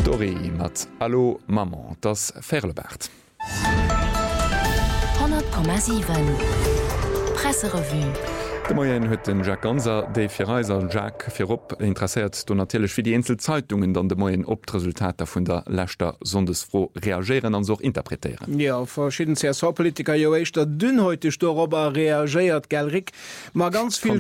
Dori mat Allo Maman, das Ferlebert. 100,7 Presserevue. De Moien huet den Jack Ganser, déi fir Reiser Jack firop interessiert do natilech wie die Inselzeitungen dann de Moien Optresultater vun der Lächter sondesfro reagieren an soch interpretieren. Ja, verschieden CSV-Politiker Joéis der dünnhäutig darüber reagiert Gelrik ma ganz viel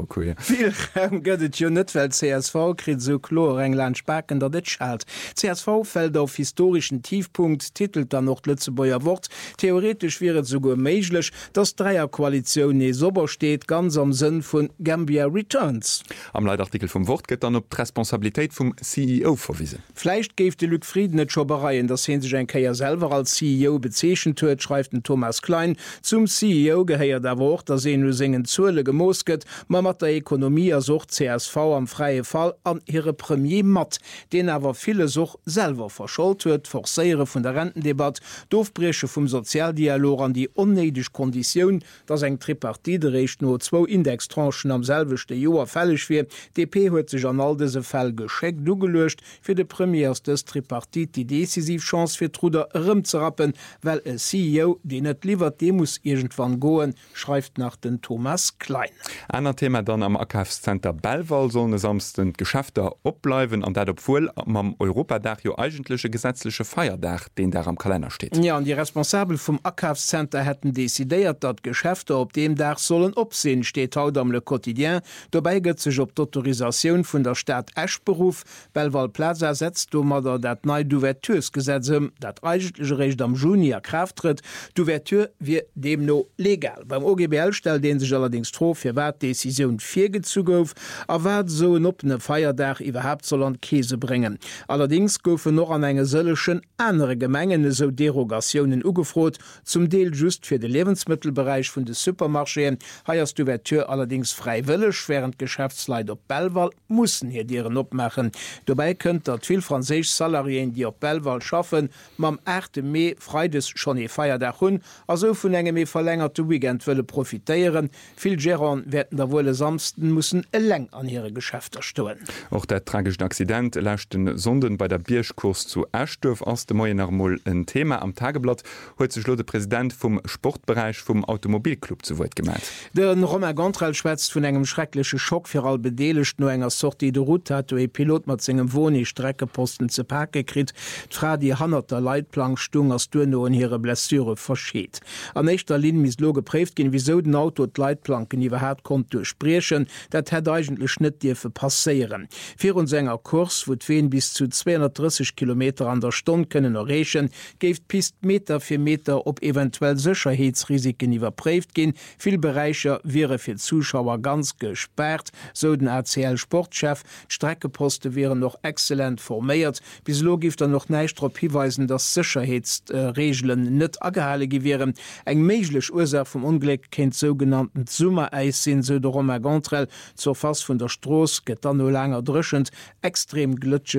gëtt jo net well CSV krit so chlor England spaken dat dit schalt. CSV fällt auf historischen Tiefpunkt, titelt dann noch Lützebauer Wort. Theoretisch wäret so go méiglech, dass Dreierkoalition ne sober steht, ganz am Sinn vun Gambia Returns. Am Leitartikel vum Wort gët dann op d' Responsabiltäit vum CEO verwiesen. Fleicht geeft de Lück Frieden net Schobereien, dat hin sech en Keier selber als CEO bezeechen huet, schreibt den Thomas Klein. Zum CEO geheiert der Wort, dat se nu singen Zule gemosket, ma mat der Ökonomie ersucht CSV am freie Fall an ihre Premier mat, den awer viele Such selber verschollt huet, forsäiere vun der Rentendebatte, Doofbresche vum Sozialdialog an die onnedig Kondition, dats eng Tripartiterecht no 2 Indextranchen am selvechte Joer fällig wie. DP huet sich an all dese Fäll gescheckt du gelöscht fir de Premiers des Tripartit die Decisivchance fir Truder ëm ze rappen, well e CEO, de net liefert de muss irgendwann goen, schreibt nach den Thomas Klein. Einer Thema dann am AKF-Center Belval sollen samsten Geschäfter opbleiwen an dat opfuel am Europadach jo eigentliche gesetzliche Feierdach, den der am Kalender steht. Ja, an die Responsabel vom AKF-Center hätten desideiert, dat Geschäfte op dem Dach sollen opsehen, steht haut am Le Quotidien. Dabei gëtt sech op d'Autorisation vun der Stadt Eschberuf. Belval Plaza setzt dummer dat nei D'Ouverturesgesetze, dat eigentliche Recht am Juni Kraft tritt. D'Ouverture wie dem no legal. Beim OGBL stellt den sich allerdings tro fir wat Decision 4 zu gouf, a wat so en opne Feierdach iwwerhaupt soll an Käse bringen. Allerdings goufe noch an enge sëllechen andere Gemengene so Derogationen ugefrot, zum Deel just fir de Lebensmittelbereich vun de Supermarché. Heiers d'Ouverture allerdings freiwillig, während Geschäftsleiter op Belval mussen hier deren opmachen. Dabei könnt dat viel Franzisch Salarien, die op Belval schaffen, mam 8. Mai freides schon e Feierdach hun, also vun engem e verlängerte Weekend wëlle profitéieren. Viel Geron werden der wolle samsten mussen e leng an ihre Geschäfte stoen. Auch der tragische Accident lächten Sonden bei der Bierschkurs zu Ashturf aus dem Moyenarmoll ein Thema am Tageblatt. Heute sich der Präsident vom Sportbereich vom Automobilclub zu Wort gemeint. Den Romain Gantrell schwätzt vun engem schreckliche Schock fir all bedeelecht no enger Sorti de Route hat e Pilot mat zinggem Woni Streckeposten ze Parke krit, tra die hannerter Leitplank stung ass Duno an hire Blessure verscheet. An echtter Lin mis lo gepräft gin wieso den Auto d Leitplanken iwwer hat kon durchsprechen, dat het eigentlich net Dirfe passerieren. Fir un senger Kurs wo d'wen bis zu 230 km an der Stunde können errechen, geft pist Meter für Meter op eventuell Sicherheitsrisiken iwwerpräft gin. Viel Bereicher wäre fir Zuschauer ganz gesperrt, so den ACL Sportchef. Streckeposte wären noch exzellent formiert. Bis lo gift er noch neistrop hinweisen, dass Sicherheitsregeln net agehale gewähren. Eng meiglech Ursache vom Unglück kennt sogenannten Summereis sinn so der Romain Gantrell zur Fass vun der Stroß get dann no langer drschend extrem glitschig